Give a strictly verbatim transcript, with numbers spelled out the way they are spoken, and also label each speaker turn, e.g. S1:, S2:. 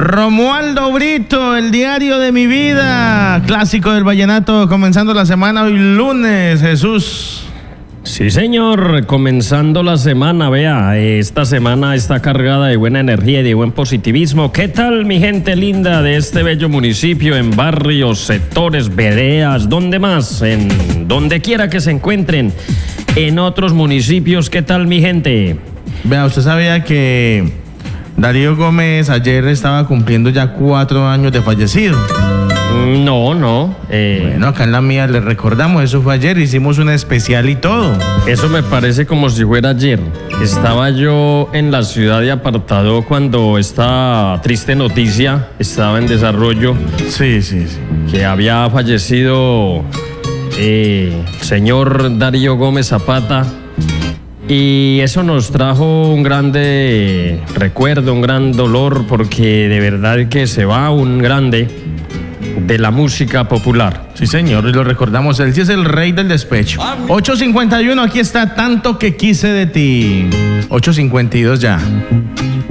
S1: Romualdo Brito, el diario de mi vida, clásico del vallenato, comenzando la semana hoy lunes, Jesús.
S2: Sí, señor, comenzando la semana, vea, esta semana está cargada de buena energía y de buen positivismo. ¿Qué tal, mi gente linda de este bello municipio, en barrios, sectores, veredas, donde más, en donde quiera que se encuentren, en otros municipios? ¿Qué tal, mi gente?
S1: Vea, usted sabía que Darío Gómez ayer estaba cumpliendo ya cuatro años de fallecido.
S2: No, no. Eh,
S1: Bueno, acá en la mía le recordamos, eso fue ayer, hicimos un especial y todo.
S2: Eso me parece como si fuera ayer. Estaba yo en la ciudad de Apartadó cuando esta triste noticia estaba en desarrollo,
S1: Sí, sí, sí.
S2: que había fallecido eh, el señor Darío Gómez Zapata. Y eso nos trajo un grande recuerdo, un gran dolor, porque de verdad que se va un grande de la música popular.
S1: Sí, señor, y lo recordamos, él sí es el rey del despecho. ocho cincuenta y uno, aquí está Tanto que quise de ti. ocho cincuenta y dos ya.